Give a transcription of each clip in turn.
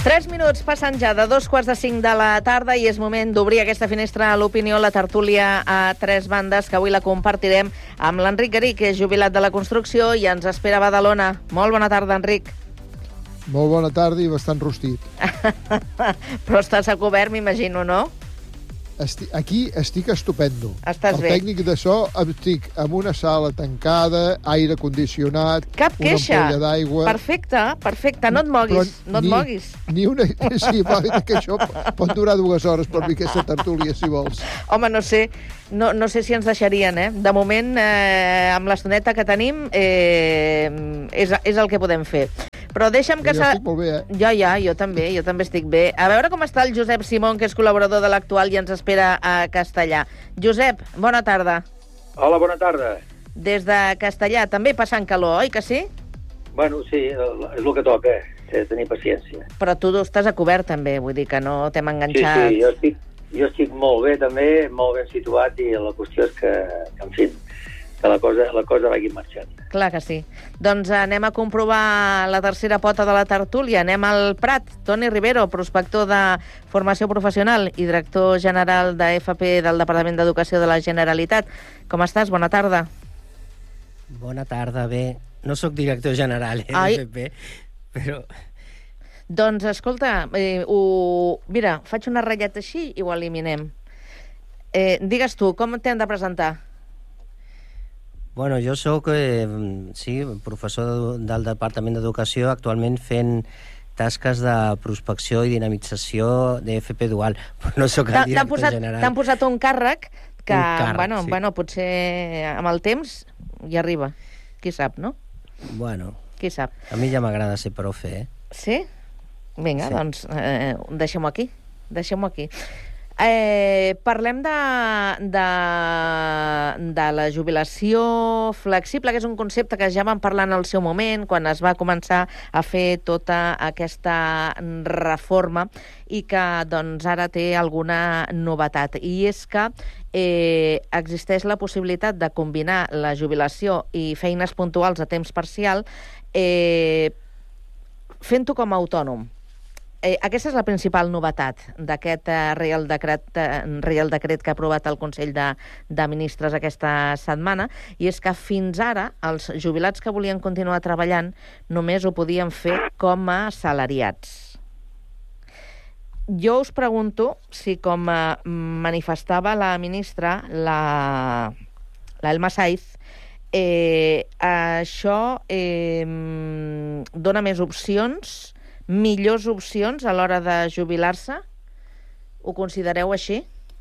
3 minuts passen ja de 2:45 de la tarda i és moment d'obrir aquesta finestra a l'opinió, la tertúlia a tres bandes, que avui la compartirem amb l'Enric Garí, que és jubilat de la construcció i ens espera a Badalona. Molt bona tarda, Enric. Molt bona tarda i bastant rostit. Però estàs a cobert, m'imagino, no? Aquí estic estupendo. Estàs bé. El tècnic de so, estic en una sala tancada, aire condicionat, Cap queixa. una ampolla d'aigua... Perfecte. No et moguis, no et moguis. Ni una... Sí, va, que això pot durar 2 hores per mi aquesta tertúlia, si vols. Home, no sé si ens deixarien, eh? De moment, amb l'estoneta que tenim, és el que podem fer. Però deixa'm que... Jo estic molt bé, eh? Jo també estic bé. A veure com està el Josep Simón, que és col·laborador de l'Actual i ens espera a Castellà. Josep, bona tarda. Hola, bona tarda. Des de Castellà, també passant calor, oi que sí? Bueno, sí, és el que toca, tenir paciència. Però tu estàs a cobert, també, vull dir que no t'hem enganxat. Sí, jo estic molt bé, també, molt ben situat, i la qüestió és que en fi, que la cosa vagi marxant. Clar que sí. Doncs anem a comprovar la tercera pota de la tertúlia. Anem al Prat. Toni Rivero, prospector de formació professional i director general d'EFP del Departament d'Educació de la Generalitat. Com estàs? Bona tarda. Bona tarda, bé. No sóc director general d'EFP, però... Doncs, escolta, mira, faig una ratlleta així i ho eliminem. Digues tu, com t'hem de presentar? Bueno, jo sóc, professor del Departament d'Educació, actualment fent tasques de prospecció i dinamització d'EFP Dual. No sóc el director general. T'han posat un càrrec que, sí. Potser amb el temps hi arriba. Qui sap, no? Bueno, qui sap. A mi ja m'agrada ser profe, eh? Sí? Vinga, sí. Doncs deixem-ho aquí. Parlem de la jubilació flexible, que és un concepte que ja vam parlar en el seu moment, quan es va començar a fer tota aquesta reforma i que doncs, ara té alguna novetat. I és que existeix la possibilitat de combinar la jubilació i feines puntuals a temps parcial fent-ho com a autònom. Aquesta és la principal novetat d'aquest Reial Decret que ha aprovat el Consell de Ministres aquesta setmana, i és que fins ara els jubilats que volien continuar treballant només ho podien fer com a assalariats. Jo us pregunto si, com manifestava la ministra, la Elma Saiz, això dona més opcions, millors opcions a l'hora de jubilar-se? Ho considereu així?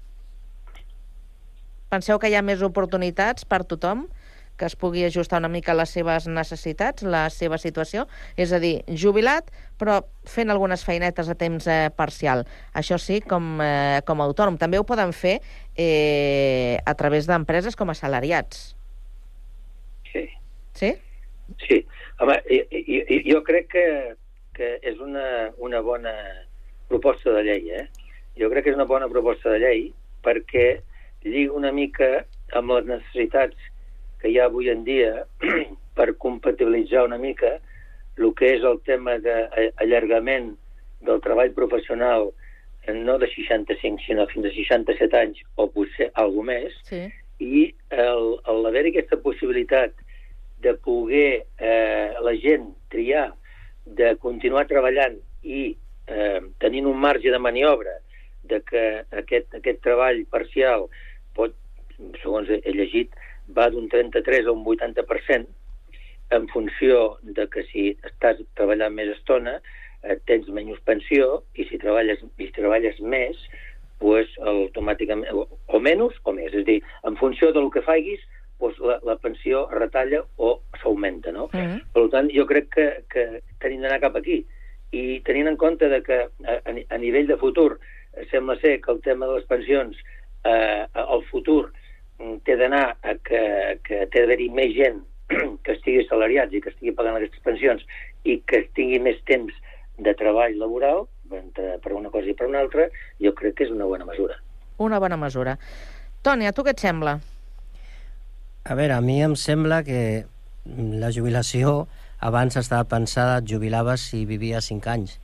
Penseu que hi ha més oportunitats per tothom, que es pugui ajustar una mica a les seves necessitats, la seva situació? És a dir, jubilat, però fent algunes feinetes a temps parcial. Això sí, com a autònom. També ho poden fer a través d'empreses com a assalariats. Sí. Sí? Sí. Home, jo crec que és una bona proposta de llei, eh? Jo crec que és una bona proposta de llei perquè lliga una mica amb les necessitats que hi ha avui en dia per compatibilitzar una mica el que és el tema d'allargament del treball professional, no de 65, sinó fins a 67 anys, o potser alguna més, sí. I l'haver-hi aquesta possibilitat de poder la gent triar de continuar treballant i tenint un marge de maniobra de que aquest treball parcial pot, segons he llegit, va d'un 33 a un 80%, en funció de que si estàs treballant més estona tens menys pensió, i si treballes més, pues, automàticament, o menys o més. És a dir, en funció del que facis, pues, la pensió es retalla o s'augmenta, no? Per tant, jo crec que tenim d'anar cap aquí. I tenint en compte que a nivell de futur sembla ser que el tema de les pensions al futur té d'anar a que té d'haver-hi més gent que estigui assalariats i que estigui pagant aquestes pensions i que tingui més temps de treball laboral per una cosa i per una altra, jo crec que és una bona mesura. Una bona mesura. Toni, a tu què et sembla? A veure, a mi em sembla que la jubilació abans estava pensada, et jubilaves si vivies 5 anys.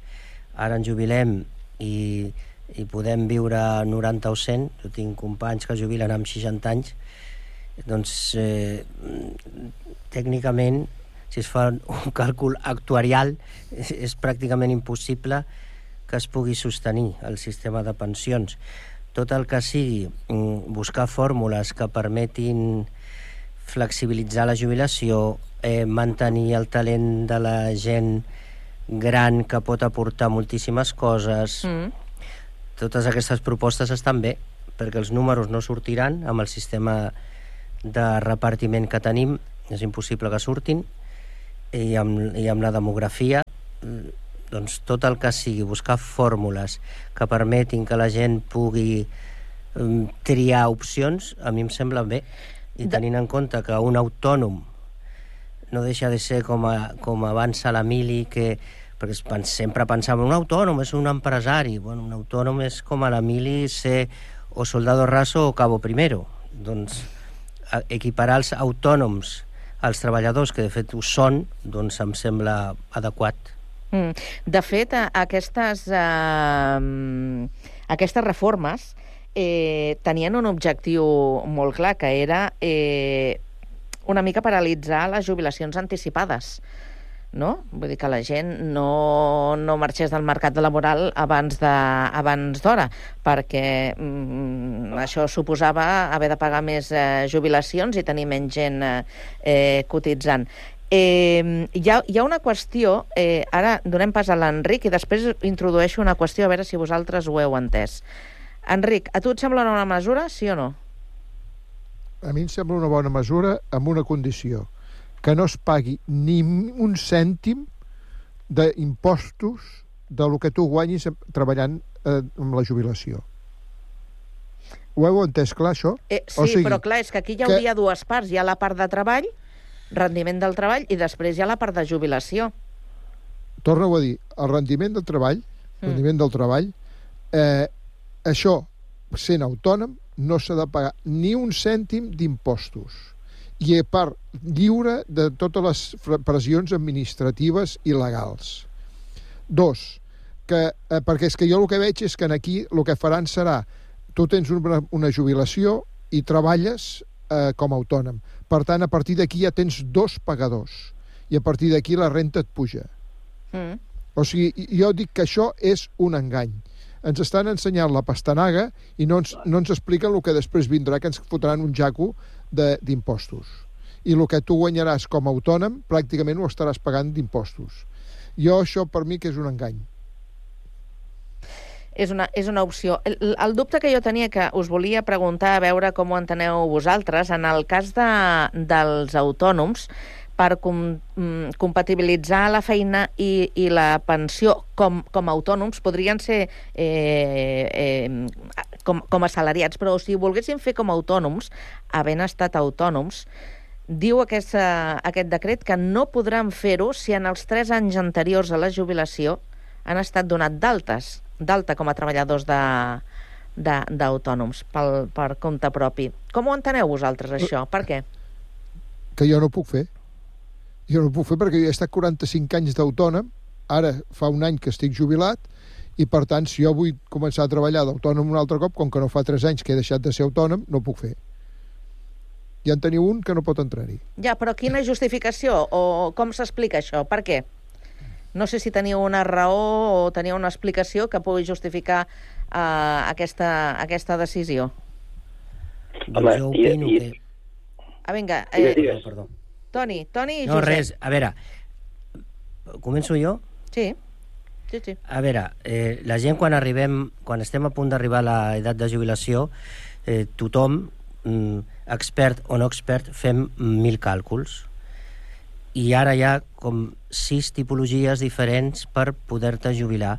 ara ens jubilem i podem viure 90 o 100, jo tinc companys que jubilen amb 60 anys, doncs tècnicament, si es fa un càlcul actuarial, és pràcticament impossible que es pugui sostenir el sistema de pensions. Tot el que sigui buscar fórmules que permetin flexibilitzar la jubilació, mantenir el talent de la gent gran que pot aportar moltíssimes coses, totes aquestes propostes estan bé, perquè els números no sortiran amb el sistema de repartiment que tenim, és impossible que surtin, i amb la demografia, doncs tot el que sigui buscar fórmules que permetin que la gent pugui triar opcions, a mi em sembla bé. I tenint en compte que un autònom no deixa de ser com avança l'Emili, perquè sempre pensàvem un autònom és un empresari. Bueno, un autònom és com a l'Emili ser o soldado raso o cabo primero. Doncs equiparar els autònoms als treballadors, que de fet ho són, doncs em sembla adequat. De fet, aquestes reformes tenien un objectiu molt clar, que era una mica paralitzar les jubilacions anticipades, no? Vull dir que la gent no marxés del mercat laboral abans d'hora, perquè això suposava haver de pagar més jubilacions i tenir menys gent cotitzant. Hi ha una qüestió, ara donem pas a l'Enric i després introdueixo una qüestió a veure si vosaltres ho heu entès. Enric, a tu et sembla una bona mesura, sí o no? A mi em sembla una bona mesura amb una condició, que no es pagui ni un cèntim d'impostos del que tu guanyis treballant amb la jubilació. Ho heu entès clar, això? Sí, però clar, és que aquí hi hauria dues parts. Hi ha la part de treball, rendiment del treball, i després hi ha la part de jubilació. Torno a dir, el rendiment del treball, això, sent autònom, no s'ha de pagar ni un cèntim d'impostos. I a part, lliure de totes les pressions administratives i legals. Dos, perquè és que jo el que veig és que aquí el que faran serà, tu tens una jubilació i treballes com a autònom. Per tant, a partir d'aquí ja tens 2 pagadors. I a partir d'aquí la renta et puja. O sigui, jo dic que això és un engany. Ens estan ensenyant la pastanaga i no ens expliquen el que després vindrà, que ens fotran un jaco d'impostos. I el que tu guanyaràs com a autònom pràcticament ho estaràs pagant d'impostos. Això per mi que és un engany. És una opció. El dubte que jo tenia, que us volia preguntar, a veure com ho enteneu vosaltres, en el cas dels autònoms, per compatibilitzar la feina i la pensió com a autònoms, podrien ser com assalariats, però si ho volguessin fer com a autònoms, havent estat autònoms, diu aquest decret que no podran fer-ho si en els 3 anys anteriors a la jubilació han estat donat d'alta com a treballadors d'autònoms per compte propi. Com ho enteneu vosaltres, això? Per què? Que jo no puc fer. Jo no puc fer perquè jo he estat 45 anys d'autònom, ara fa un any que estic jubilat, i per tant, si jo vull començar a treballar d'autònom un altre cop, com que no fa 3 anys que he deixat de ser autònom, no puc fer. Ja en teniu un que no pot entrar-hi. Ja, però quina justificació? O com s'explica això? Per què? No sé si teniu una raó o teniu una explicació que pugui justificar aquesta decisió. Home, jo opino que... Vinga, Perdó. Toni i Josep. No, res, a veure, començo jo? Sí. A veure, la gent quan estem a punt d'arribar a l'edat de jubilació, tothom, expert o no expert, fem 1.000 càlculs. I ara hi ha com 6 tipologies diferents per poder-te jubilar.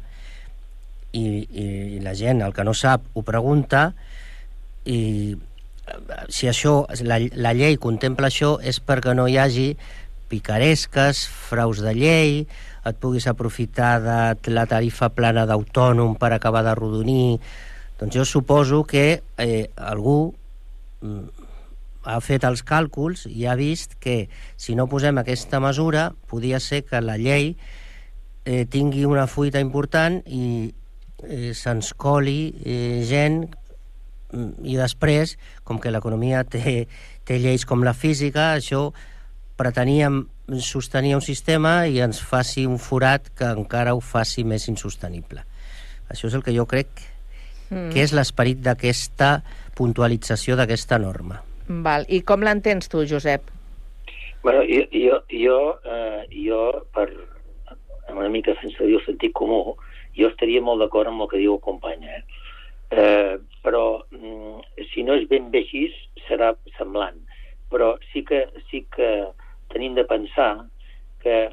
I la gent, el que no sap, ho pregunta, i si això, la llei contempla això, és perquè no hi hagi picaresques, fraus de llei, et puguis aprofitar de la tarifa plana d'autònom per acabar d'arrodonir. Doncs jo suposo que algú ha fet els càlculs i ha vist que si no posem aquesta mesura podia ser que la llei tingui una fuita important i se'ns coli gent, i després, com que l'economia té lleis com la física, això preteníem sostenir un sistema i ens faci un forat que encara ho faci més insostenible. Això és el que jo crec que és l'esperit d'aquesta puntualització d'aquesta norma. Val. I com l'entens tu, Josep? Bueno, jo per una mica fent servir el sentit comú, jo estaria molt d'acord amb el que diu el company, però si no és ben bé així serà semblant, però sí que tenim de pensar que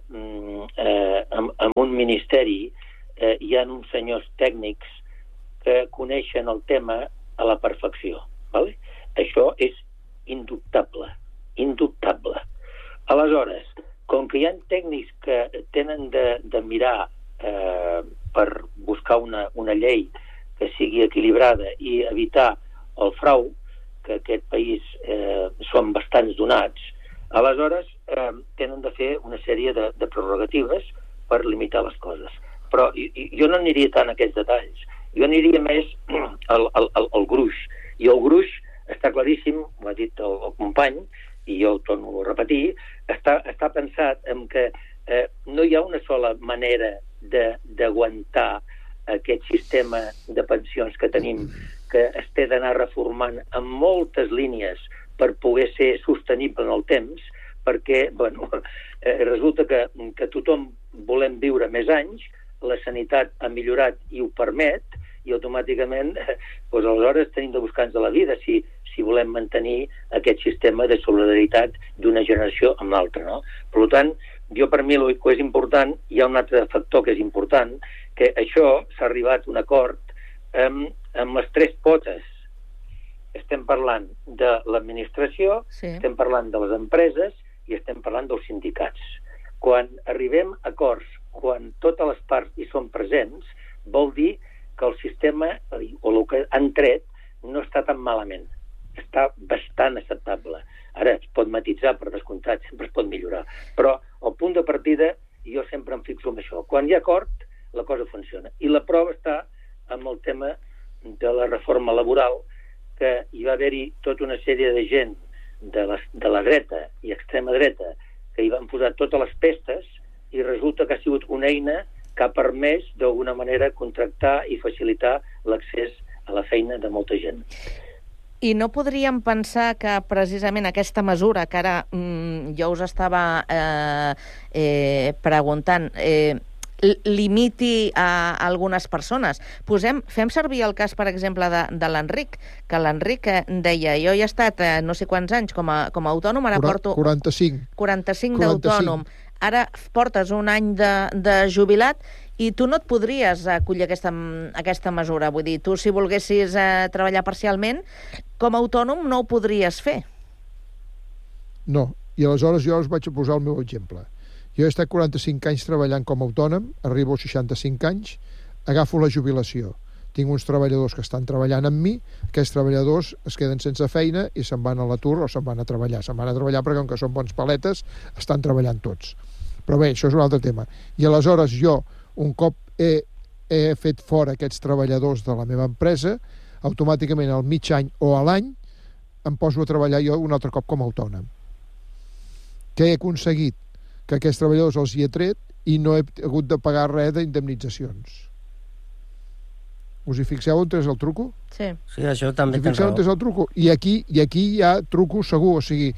en un ministeri hi ha uns senyors tècnics que coneixen el tema a la perfecció, vale? Això és indubtable. Aleshores, com que hi ha tècnics que tenen de mirar per buscar una llei que sigui equilibrada i evitar el frau, que aquest país són bastants donats, aleshores tenen de fer una sèrie de prerrogatives per limitar les coses. Però jo no aniria tant a aquests detalls. Jo aniria més al gruix. I el gruix està claríssim, ho ha dit el company, i jo ho torno a repetir, està pensat en que no hi ha una sola manera d'aguantar aquest sistema de pensions que tenim, que es té d'anar reformant en moltes línies per poder ser sostenible en el temps, perquè resulta que tothom volem viure més anys, la sanitat ha millorat i ho permet, i automàticament aleshores tenim de buscar-nos de la vida si volem mantenir aquest sistema de solidaritat d'una generació amb l'altra, no? Per tant, jo per mi el que és important, hi ha un altre factor que és important, que això s'ha arribat a un acord amb les tres potes. Estem parlant de l'administració, estem parlant de les empreses i estem parlant dels sindicats. Quan arribem a acords, quan totes les parts hi són presents, vol dir que el sistema, o el que han tret, no està tan malament. Està bastant acceptable. Ara es pot matitzar, per descomptat, sempre es pot millorar. Però el punt de partida, jo sempre em fixo en això. Quan hi ha acord, la cosa funciona. I la prova està amb el tema de la reforma laboral, que hi va haver-hi tota una sèrie de gent de la dreta i extrema dreta que hi van posar totes les pestes i resulta que ha sigut una eina que ha permès d'alguna manera contractar i facilitar l'accés a la feina de molta gent. I no podríem pensar que precisament aquesta mesura, que ara jo us estava preguntant, limiti a algunes persones. Fem servir el cas, per exemple, de l'Enric, que l'Enric deia, jo he estat no sé quants anys com a autònom, ara porto... 45 d'autònom. Ara portes un any de jubilat i tu no et podries acollir aquesta mesura. Vull dir, tu si volguessis treballar parcialment, com a autònom no ho podries fer. No, i aleshores jo us vaig posar el meu exemple. Jo he estat 45 anys treballant com a autònom, arribo als 65 anys, agafo la jubilació. Tinc uns treballadors que estan treballant amb mi, aquests treballadors es queden sense feina i se'n van a l'atur o se'n van a treballar. Se'n van a treballar perquè, com que són bons paletes, estan treballant tots. Però bé, això és un altre tema. I aleshores jo, un cop he fet fora aquests treballadors de la meva empresa, automàticament al mig any o a l'any em poso a treballar jo un altre cop com a autònom. Què he aconseguit? Que aquests treballadors els hi he tret i no he hagut de pagar res d'indemnitzacions. Us hi fixeu on és el truco? Sí, això també tens raó. El truco? I aquí hi ha truco segur, o sigui,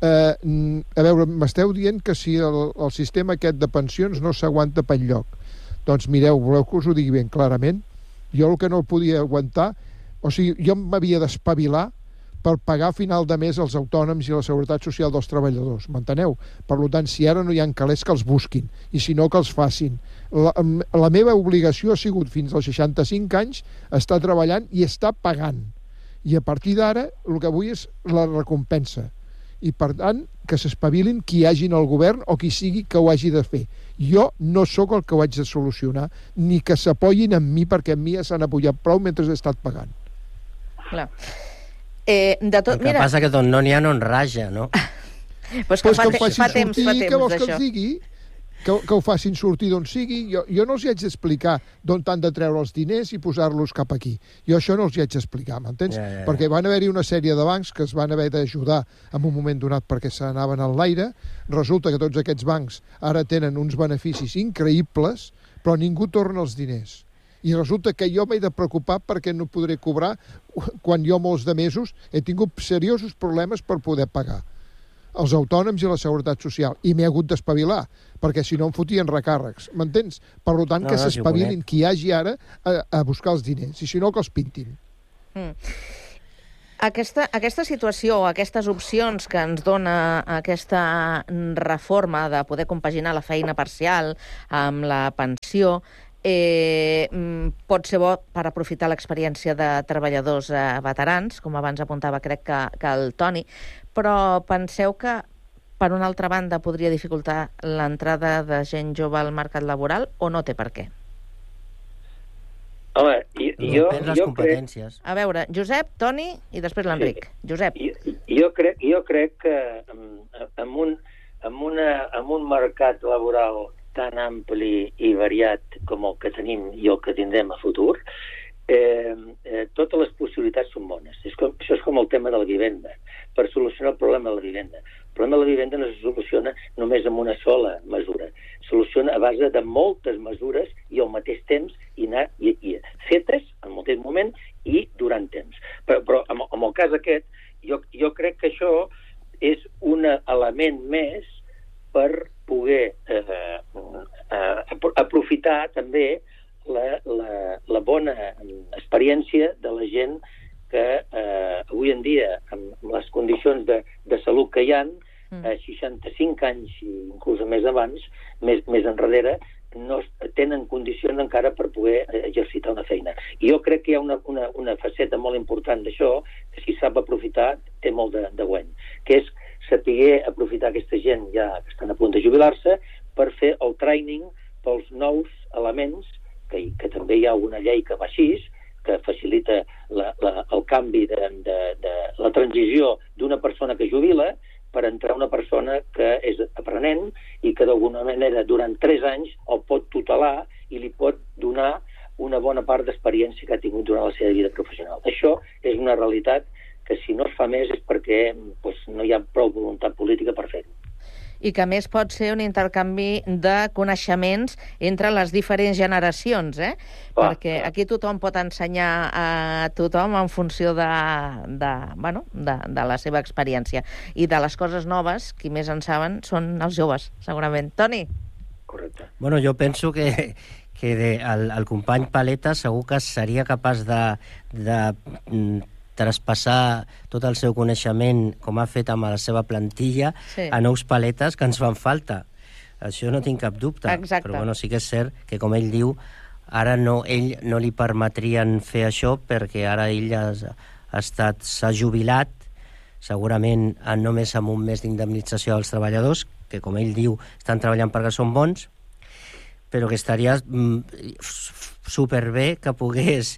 a veure, m'esteu dient que si el sistema aquest de pensions no s'aguanta per enlloc. Doncs mireu, voleu que us ho digui ben clarament? Jo el que no el podia aguantar, o sigui, jo m'havia d'espavilar per pagar a final de mes els autònoms i la seguretat social dels treballadors, m'enteneu? Per tant, si ara no hi ha calés, que els busquin, i si no, que els facin. La meva obligació ha sigut, fins als 65 anys, estar treballant i estar pagant. I a partir d'ara, el que vull és la recompensa. I, per tant, que s'espavilin qui hi hagi al govern o qui sigui que ho hagi de fer. Jo no sóc el que ho haig de solucionar, ni que s'apoyin en mi, perquè en mi ja s'han apoyat prou mentre he estat pagant. Clar. El que passa que ton no n'hi ha no en raja, no? Pues que fa temps que vols que els digui? que ho facin sortir d'on sigui. Jo no els hi haig d'explicar d'on t'han de treure els diners i posar-los cap aquí. Jo això no els hi haig d'explicar, m'entens? Perquè van haver-hi una sèrie de bancs que es van haver d'ajudar en un moment donat perquè se n'anaven en l'aire. Resulta que tots aquests bancs ara tenen uns beneficis increïbles, però ningú torna els diners. I resulta que jo m'he de preocupar perquè no podré cobrar quan jo molts de mesos he tingut seriosos problemes per poder pagar els autònoms i la Seguretat Social. I m'he hagut d'espavilar, perquè si no em fotien recàrrecs. M'entens? Per tant, que s'espavilin qui hi hagi ara a buscar els diners. I si no, que els pintin. Aquesta situació, aquestes opcions que ens dona aquesta reforma de poder compaginar la feina parcial amb la pensió, pot ser bo per aprofitar l'experiència de treballadors veterans, com abans apuntava crec que el Toni, però penseu que, per una altra banda, podria dificultar l'entrada de gent jove al mercat laboral o no té per què? Home, jo crec... A veure, Josep, Toni i després l'Enric. Josep. Jo crec que amb un mercat laboral tan ampli i variat com el que tenim i el que tindrem a futur, totes les possibilitats són bones. Això és com el tema de la vivenda. Per solucionar el problema de la vivenda. El problema de la vivenda no se soluciona només amb una sola mesura. Soluciona a base de moltes mesures i al mateix temps i fetes al mateix moment i durant temps. Però en el cas aquest, jo crec que això és un element més per poder aprofitar també la bona experiència de la gent que avui en dia, amb les condicions de salut que hi ha, 65 anys i inclús més abans, més enrere, no tenen condicions encara per poder exercitar una feina. I jo crec que hi ha una faceta molt important d'això, que si sap aprofitar té molt de guany, que és saber aprofitar aquesta gent ja que estan a punt de jubilar-se per fer el training pels nous elements, que també hi ha una llei que va així, que facilita el canvi de la transició d'una persona que jubila per entrar una persona que és aprenent i que d'alguna manera durant 3 anys el pot tutelar i li pot donar una bona part d'experiència que ha tingut durant la seva vida professional. Això és una realitat que si no es fa més és perquè no hi ha prou voluntat política per fer-ho. I que a més pot ser un intercanvi de coneixements entre les diferents generacions, perquè aquí tothom pot ensenyar a tothom en funció de la seva experiència. I de les coses noves, qui més en saben són els joves, segurament. Toni? Correcte. Bueno, jo penso que el company Paleta segur que seria capaç de traspassar tot el seu coneixement, com ha fet amb la seva plantilla, a nous paletes que ens fan falta. Això no tinc cap dubte. Exacte. Però sí que és cert que, com ell diu, ara ell no li permetrien fer això perquè ara ell s'ha jubilat, segurament només amb un mes d'indemnització als treballadors, que, com ell diu, estan treballant perquè són bons, però que estaria superbé que pogués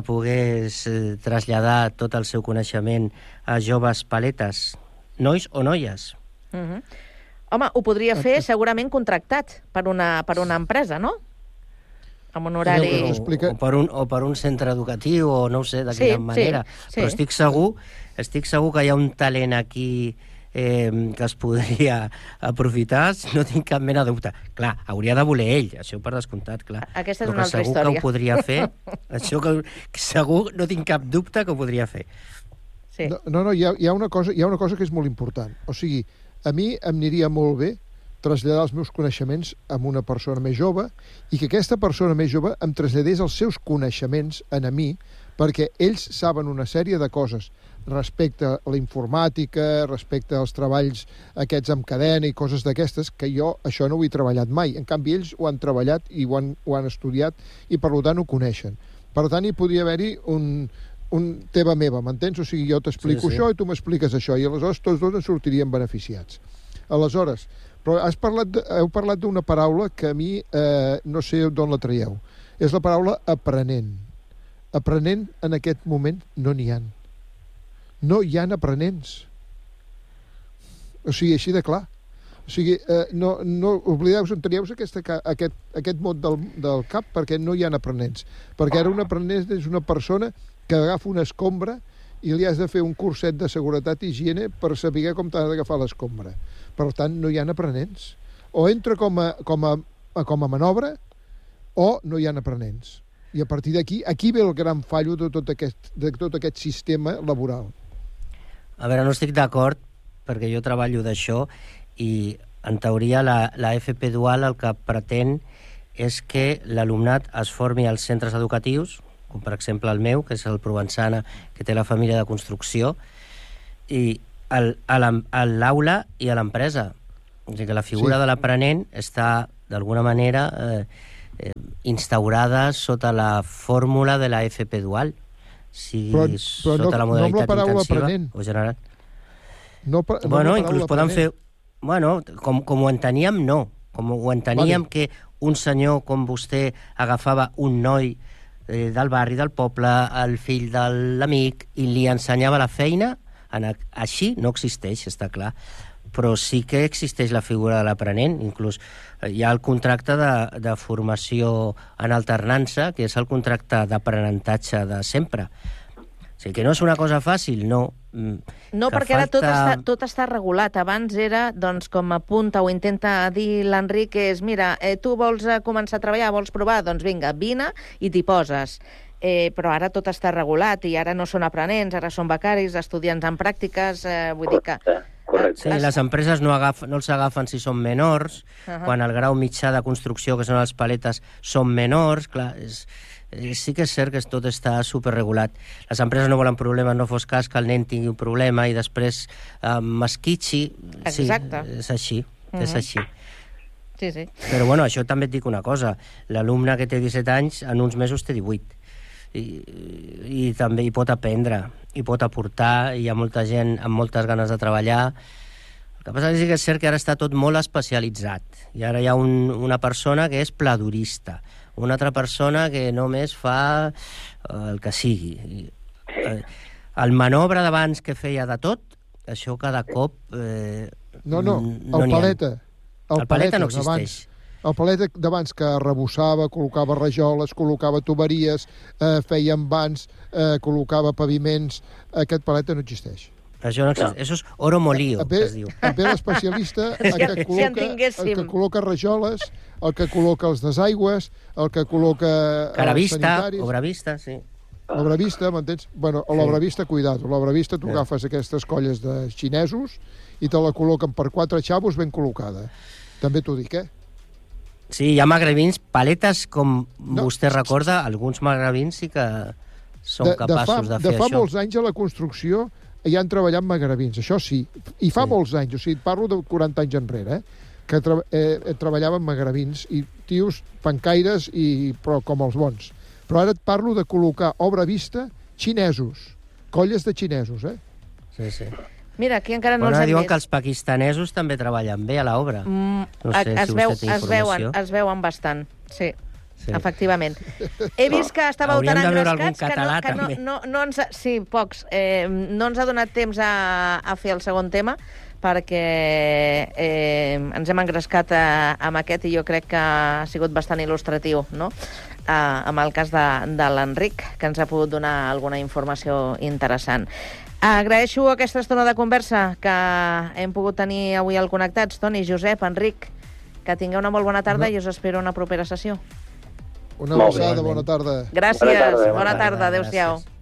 traslladar tot el seu coneixement a joves paletes, nois o noies. Home, ho podria fer segurament contractat per una empresa, no? Amb un horari... O per un centre educatiu, o no ho sé de quina manera. Sí. Però estic segur que hi ha un talent aquí que es podria aprofitar, no tinc cap mena de dubte. Clar, hauria de voler ell, això per descomptat, clar. Aquesta és una altra història. Però que segur que ho podria fer, això que segur, no tinc cap dubte que ho podria fer. Sí. No, hi ha una cosa que és molt important. O sigui, a mi em aniria molt bé traslladar els meus coneixements a una persona més jove i que aquesta persona més jove em traslladés els seus coneixements a mi, perquè ells saben una sèrie de coses respecte a la informàtica, respecte als treballs aquests amb cadena i coses d'aquestes, que jo això no ho he treballat mai. En canvi, ells ho han treballat i ho han estudiat i, per tant, ho coneixen. Per tant, hi podria haver-hi un teva meva, m'entens? O sigui, jo t'explico això i tu m'expliques això, i aleshores tots dos ens sortiríem beneficiats. Aleshores, però heu parlat d'una paraula que a mi no sé d'on la traieu. És la paraula aprenent. Aprenent en aquest moment no n'hi ha. No hi ha aprenents. O sigui, així de clar. O sigui, no oblideu-vos, teníeu aquest mot del cap perquè no hi ha aprenents. Perquè ara un aprenent és una persona que agafa una escombra i li has de fer un curset de seguretat i higiene per saber com t'has d'agafar l'escombra. Per tant, no hi ha aprenents. O entra com a manobra o no hi ha aprenents. I a partir d'aquí, aquí ve el gran fallo de tot aquest sistema laboral. A veure, no estic d'acord, perquè jo treballo d'això, i en teoria la FP Dual el que pretén és que l'alumnat es formi als centres educatius, com per exemple el meu, que és el Provençana, que té la família de construcció, i a l'aula i a l'empresa. O sigui que la figura de l'aprenent està, d'alguna manera, instaurada sota la fórmula de la FP Dual, sigui sota la modalitat intensiva o general. Inclús poden fer... Com ho enteníem, no. Com ho enteníem que un senyor com vostè agafava un noi del barri, del poble, el fill de l'amic, i li ensenyava la feina, així no existeix, està clar. Però sí que existeix la figura de l'aprenent. Inclús hi ha el contracte de formació en alternança, que és el contracte d'aprenentatge de sempre. O sigui, que no és una cosa fàcil, no. No, perquè ara tot està regulat. Abans era, doncs, com apunta o intenta dir l'Enric, és, mira, tu vols començar a treballar, vols provar? Doncs vinga, vine i t'hi poses. Però ara tot està regulat i ara no són aprenents, ara són becaris, estudiants en pràctiques, vull dir que... Correcte. Sí, les empreses no els agafen si són menors, quan el grau mitjà de construcció, que són els paletes, són menors, clar, sí que és cert que tot està superregulat. Les empreses no volen problemes, no fos cas que el nen tingui un problema i després m'esquitxi. Exacte. Sí, és així, és així. Sí, sí. Però bueno, això també et dic una cosa, l'alumne que té 17 anys en uns mesos té 18. I també hi pot aprendre, hi pot aportar, hi ha molta gent amb moltes ganes de treballar. El que passa és que és cert que ara està tot molt especialitzat i ara hi ha una persona que és pladurista, una altra persona que només fa el que sigui. El manobre d'abans que feia de tot, això cada cop el paleta. El paleta no existeix. El paleta d'abans que arrebossava, col·locava rajoles, col·locava tuberies, feia envans, col·locava paviments, aquest paleta no existeix. Això no existeix. Això és oro molío, que es diu. Ve l'especialista, el que col·loca rajoles, el que col·loca els desaigües, el que col·loca els sanitaris. Obravista, sí. L'obravista, m'entens? Bueno, l'obravista, cuidado. L'obravista, tu agafes aquestes colles de xinesos i te la col·loquen per 4 xavos ben col·locada. També t'ho dic, Sí, hi ha magrebins, paletes, com vostè recorda, alguns magrebins sí que són capaços de fer això. De fa molts anys a la construcció hi han treballat magrebins, això sí. I fa molts anys, o sigui, parlo de 40 anys enrere, que treballaven magrebins i tios pencaires, però com els bons. Però ara et parlo de col·locar obra vista xinesos, colles de xinesos, Sí, sí. Mira, aquí encara no els hem vist. Diuen que els pakistanesos també treballen bé a l'obra. No sé si vostè té informació. Es veuen bastant, sí. Efectivament. He vist que estàveu tan engrescats que no ens... Sí, pocs. No ens ha donat temps a fer el segon tema perquè ens hem engrescat amb aquest i jo crec que ha sigut bastant il·lustratiu, no?, amb el cas de l'Enric, que ens ha pogut donar alguna informació interessant. Agraeixo aquesta estona de conversa que hem pogut tenir avui al Connectats. Toni, Josep, Enric, que tingueu una molt bona tarda i us espero una propera sessió. Una abraçada, bona tarda. Gràcies, bona tarda, adéu-siau.